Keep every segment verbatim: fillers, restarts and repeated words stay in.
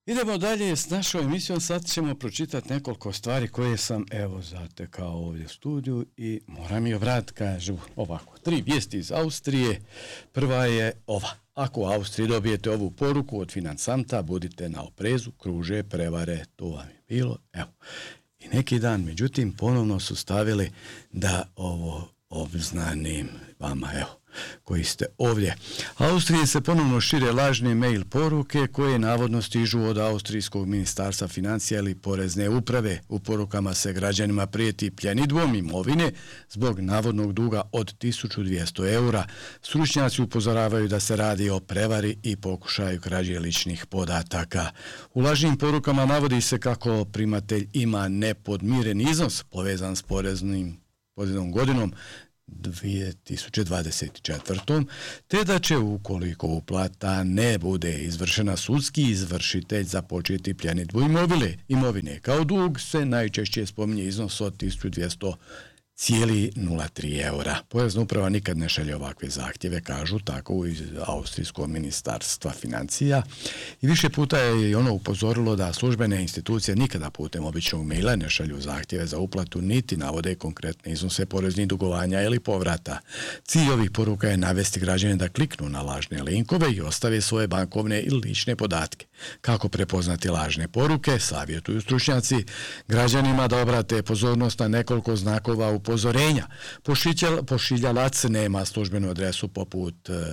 Idemo dalje s našom emisijom, sad ćemo pročitati nekoliko stvari koje sam evo zatekao ovdje u studiju i moram je obratiti, kažu ovako, tri vijesti iz Austrije. Prva je ova: ako u Austriji dobijete ovu poruku od financanta, budite na oprezu, kruže prevare. To vam je bilo, evo. I neki dan, međutim, ponovno su stavili da ovo obznanim vama, evo, koji ste ovdje. Austriji se ponovno šire lažne mail poruke koje navodno stižu od Austrijskog ministarstva financija ili porezne uprave. U porukama se građanima prijeti pljenidbom imovine zbog navodnog duga od tisuću dvjesto eura. Stručnjaci upozoravaju da se radi o prevari i pokušaju krađe ličnih podataka. U lažnim porukama navodi se kako primatelj ima nepodmiren iznos povezan s poreznim poreznom godinom dvije tisuće dvadeset četvrtom. te da će, ukoliko uplata ne bude izvršena, sudski izvršitelj započeti pljenidbu imovine. imovine. Kao dug se najčešće spominje iznos od tisuću dvjesto nula tri eura. Porezna uprava nikad ne šalje ovakve zahtjeve, kažu tako iz Austrijskog ministarstva financija. I više puta je i ono upozorilo da službene institucije nikada putem običnog maila ne šalju zahtjeve za uplatu, niti navode konkretne iznose poreznih dugovanja ili povrata. Cilj ovih poruka je navesti građane da kliknu na lažne linkove i ostave svoje bankovne ili lične podatke. Kako prepoznati lažne poruke, savjetuju stručnjaci građanima da obrate pozornost na nekoliko znakova upozorenja. Pošiljalac nema službenu adresu poput e,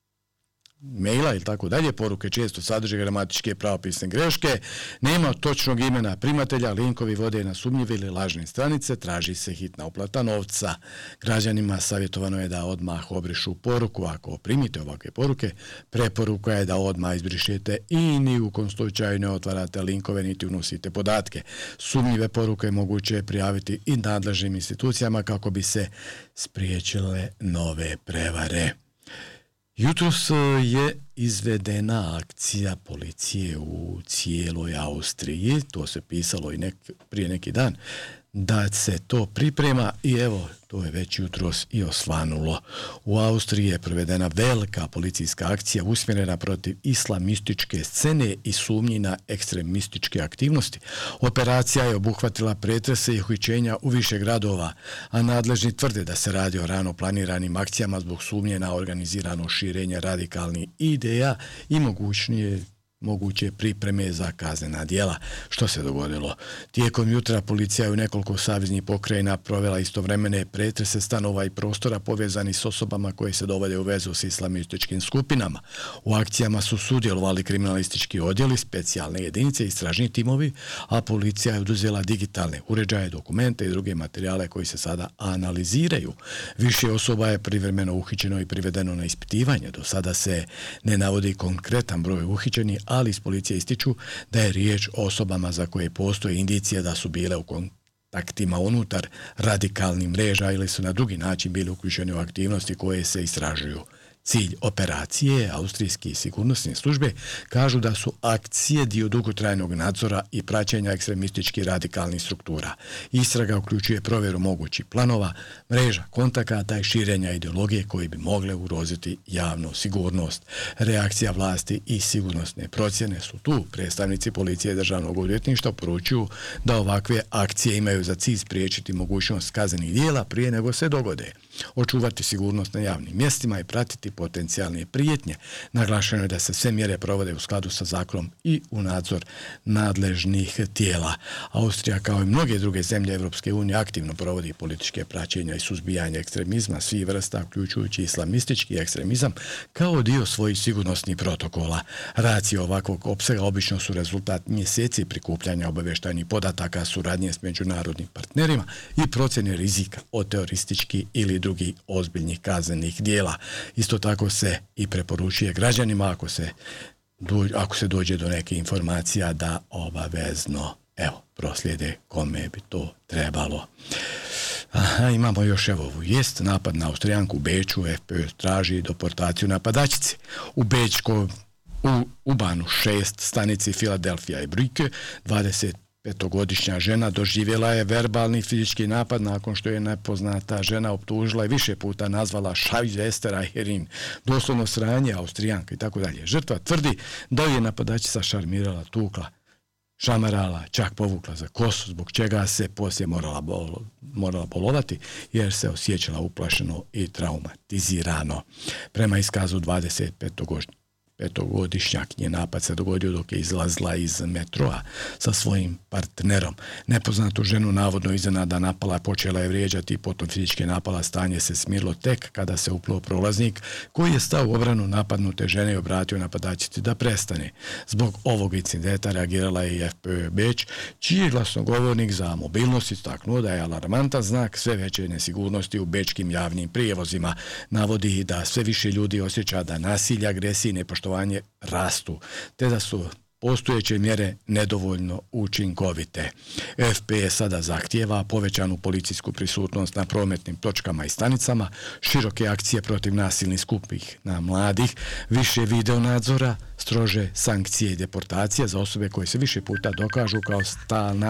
maila ili tako dalje. Poruke često sadrže gramatičke pravopisne greške, nema točnog imena primatelja, linkovi vode na sumnjive ili lažne stranice, traži se hitna uplata novca. Građanima savjetovano je da odmah obrišu poruku. Ako primite ovakve poruke, preporuka je da odmah izbrišete i ni u kom slučaju ne otvarate linkove niti unosite podatke. Sumnjive poruke moguće je prijaviti i nadležnim institucijama kako bi se spriječile nove prevare. Jutros je izvedena akcija policije u cijeloj Austriji, to se pisalo i nek, prije neki dan, da se to priprema i evo, to je već jutros i osvanulo. U Austriji je provedena velika policijska akcija usmjerena protiv islamističke scene i sumnji na ekstremističke aktivnosti. Operacija je obuhvatila pretrese i uhićenja u više gradova, a nadležni tvrde da se radi o rano planiranim akcijama zbog sumnje na organizirano širenje radikalnih ideja i mogućnije moguće pripreme za kaznena djela. Što se dogodilo? Tijekom jutra policija je u nekoliko saveznih pokrajina provela istovremene pretrese stanova i prostora povezani s osobama koje se dovode u vezu s islamističkim skupinama. U akcijama su sudjelovali kriminalistički odjeli, specijalne jedinice i istražni timovi, a policija je oduzela digitalne uređaje, dokumente i druge materijale koji se sada analiziraju. Više osoba je privremeno uhićeno i privedeno na ispitivanje. Do sada se ne navodi konkretan broj uhićenih, ali iz policije ističu da je riječ o osobama za koje postoje indicije da su bile u kontaktima unutar radikalnih mreža ili su na drugi način bili uključeni u aktivnosti koje se istražuju. Cilj operacije austrijske sigurnosne službe kažu da su akcije dio dugotrajnog nadzora i praćenja ekstremističkih radikalnih struktura. Istraga uključuje provjeru mogućih planova, mreža kontakata i širenja ideologije koji bi mogle ugroziti javnu sigurnost. Reakcija vlasti i sigurnosne procjene su tu. Predstavnici policije i državnog odvjetništva poručuju da ovakve akcije imaju za cilj spriječiti mogućnost kaznenih djela prije nego se dogode. Očuvati sigurnost na javnim mjestima i pratiti potencijalne prijetnje. Naglašeno je da se sve mjere provode u skladu sa zakonom i u nadzor nadležnih tijela. Austrija, kao i mnoge druge zemlje Europske unije, aktivno provodi političke praćenja i suzbijanje ekstremizma svih vrsta, uključujući islamistički ekstremizam, kao dio svojih sigurnosnih protokola. Racije ovakvog opsega obično su rezultat mjeseci prikupljanja obavještajnih podataka, suradnje s međunarodnim partnerima i procjene rizika od terorističkih ili drugih ozbiljnih kaznenih dijela. Isto tako se i preporučuje građanima ako se, dođe, ako se dođe do neke informacija da obavezno evo, proslijede kome bi to trebalo. Aha, imamo još evo ovu vijest. Napad na Austrijanku u Beču, F P Ö traži deportaciju napadačice. U Bečko, u Ubanu šest, stanici Filadelfija i Brike, dvadeset petogodišnja žena doživjela je verbalni fizički napad nakon što je nepoznata žena optužila i više puta nazvala Šajzestereicherin, doslovno sranje, Austrijanka i tako dalje. Žrtva tvrdi da je napadačica šarmirala, tukla, šamarala, čak povukla za kosu, zbog čega se poslije morala, bol, morala bolovati jer se osjećala uplašeno i traumatizirano. Prema iskazu dvadeset petogodišnjakinje napad se dogodio dok je izlazila iz metroa sa svojim partnerom. Nepoznatu ženu navodno iznenada napala, počela je vrijeđati i potom fizički napala. Stanje se smirilo tek kada se uplo prolaznik koji je stao u obranu napadnute žene i obratio napadačici da prestane. Zbog ovog incidenta reagirala je i F P Ö Beč, čiji je glasnogovornik za mobilnost istaknuo da je alarmantan znak sve veće nesigurnosti u bečkim javnim prijevozima. Navodi da sve više ljudi osjeća da nasilje, agresije i nepoštovanje rastu, te da su postojeće mjere nedovoljno učinkovite. F P sada zahtijeva povećanu policijsku prisutnost na prometnim točkama i stanicama, široke akcije protiv nasilnih skupih na mladih, više videonadzora, strože sankcije i deportacije za osobe koje se više puta dokažu kao stalna